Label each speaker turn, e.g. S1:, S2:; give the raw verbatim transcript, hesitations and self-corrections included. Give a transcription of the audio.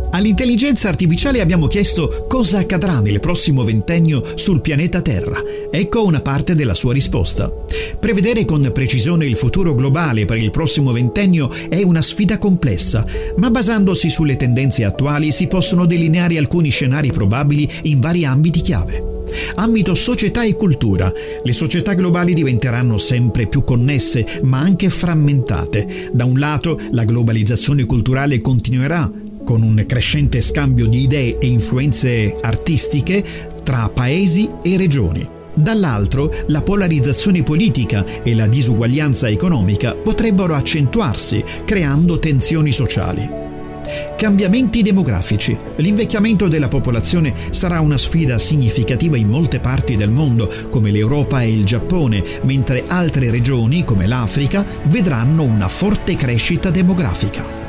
S1: All'intelligenza artificiale abbiamo chiesto cosa accadrà nel prossimo ventennio sul pianeta Terra. Ecco una parte della sua risposta. Prevedere con precisione il futuro globale per il prossimo ventennio è una sfida complessa, ma basandosi sulle tendenze attuali si possono delineare alcuni scenari probabili in vari ambiti chiave. Ambito società e cultura. Le società globali diventeranno sempre più connesse, ma anche frammentate. Da un lato, la globalizzazione culturale continuerà, con un crescente scambio di idee e influenze artistiche tra paesi e regioni. Dall'altro, la polarizzazione politica e la disuguaglianza economica potrebbero accentuarsi, creando tensioni sociali. Cambiamenti demografici. L'invecchiamento della popolazione sarà una sfida significativa in molte parti del mondo, come l'Europa e il Giappone, mentre altre regioni, come l'Africa, vedranno una forte crescita demografica.